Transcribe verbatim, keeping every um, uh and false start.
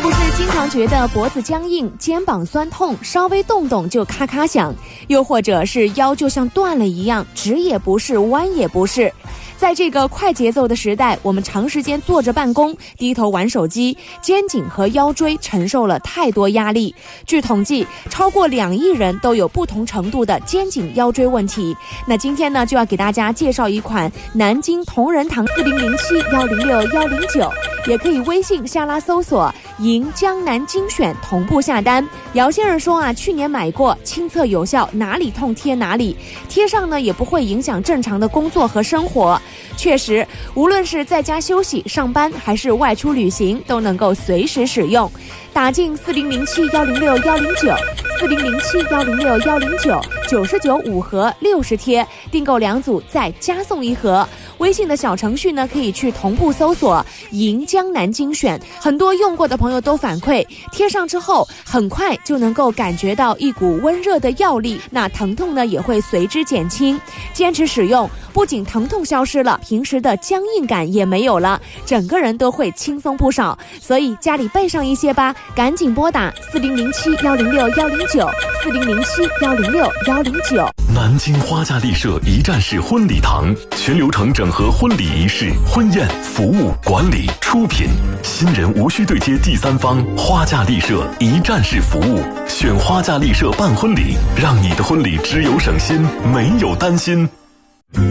不是经常觉得脖子僵硬、肩膀酸痛，稍微动动就咔咔响，又或者是腰就像断了一样，直也不是，弯也不是。在这个快节奏的时代，我们长时间坐着办公，低头玩手机，肩颈和腰椎承受了太多压力。据统计，超过两亿人都有不同程度的肩颈腰椎问题。那今天呢，就要给大家介绍一款南京同仁堂四零零七幺零六幺零九，也可以微信下拉搜索赢江南精选同步下单。姚先生说啊，去年买过，亲测有效，哪里痛贴哪里，贴上呢也不会影响正常的工作和生活。确实，无论是在家休息、上班，还是外出旅行，都能够随时使用。打进四零零七幺零六幺零九，四零零七幺零六幺零九，九十九五盒六十贴，订购两组再加送一盒。微信的小程序呢，可以去同步搜索赢江南精选。很多用过的朋友都反馈，贴上之后很快就能够感觉到一股温热的药力，那疼痛呢也会随之减轻。坚持使用，不仅疼痛消失了，平时的僵硬感也没有了，整个人都会轻松不少。所以家里备上一些吧，赶紧拨打四零零七幺零六幺零九，四零零七幺零六幺零九。 南京花家丽舍一站式婚礼堂，全流程整合婚礼仪式、婚宴、服务、管理、出品，新人无需对接第三方，花家丽舍一站式服务。选花家丽舍办婚礼，让你的婚礼只有省心，没有担心。